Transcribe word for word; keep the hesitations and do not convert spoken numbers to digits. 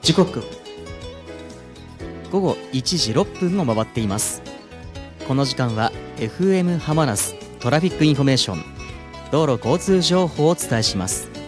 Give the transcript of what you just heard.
時刻午後いちじろっぷんを回っています。この時間は エフエム ハマナストラフィックインフォメーション、道路交通情報をお伝えします。